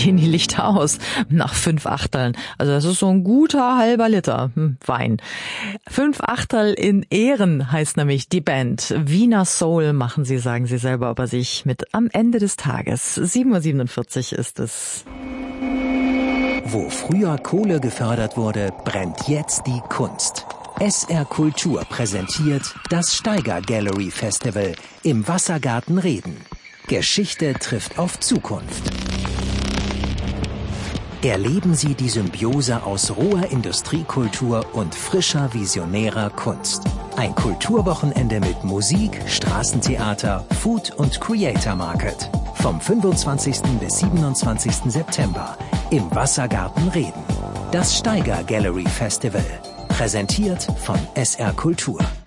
gehen die Lichter aus nach 5 Achteln. Also das ist so ein guter halber Liter Wein. 5 Achtel in Ehren heißt nämlich die Band. Wiener Soul machen sie, sagen sie selber über sich, mit am Ende des Tages. 7:47 Uhr ist es. Wo früher Kohle gefördert wurde, brennt jetzt die Kunst. SR Kultur präsentiert das Steiger Gallery Festival im Wassergarten Reden. Geschichte trifft auf Zukunft. Erleben Sie die Symbiose aus roher Industriekultur und frischer, visionärer Kunst. Ein Kulturwochenende mit Musik, Straßentheater, Food und Creator Market. Vom 25. bis 27. September im Wassergarten Reden. Das Steiger Gallery Festival. Präsentiert von SR Kultur.